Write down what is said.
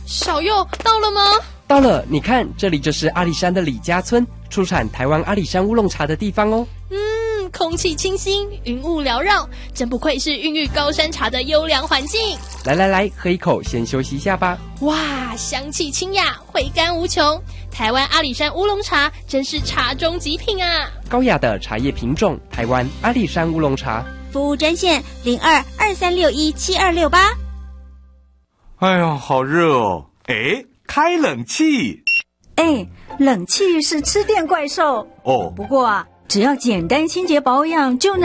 小佑到了吗？ 到了，你看，这里就是阿里山的李家村，出产台湾阿里山乌龙茶的地方哦。 空气清新，云雾缭绕，真不愧是孕育高山茶的优良环境。 来，喝一口，先休息一下吧。 哇，香气清雅，回甘无穷。台湾阿里山乌龙茶真是茶中极品啊！ 高雅的茶叶品种，台湾阿里山乌龙茶。 服务专线02-2361-7268。 哎呀，好热哦！哎，开冷气。 冷气是吃电怪兽哦。 不过只要简单清洁保养就能